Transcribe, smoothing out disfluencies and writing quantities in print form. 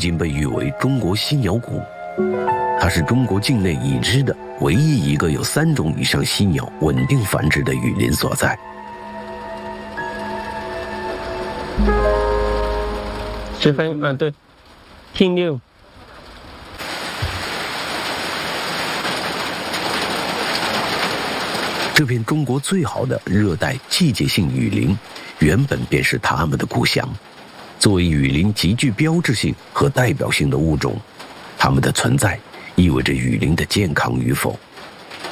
今被誉为中国犀鸟谷。它是中国境内已知的唯一一个有3种以上犀鸟稳定繁殖的雨林所在。 10分，对，听6。 这片中国最好的热带季节性雨林，原本便是它们的故乡。作为雨林极具标志性和代表性的物种，它们的存在意味着雨林的健康与否。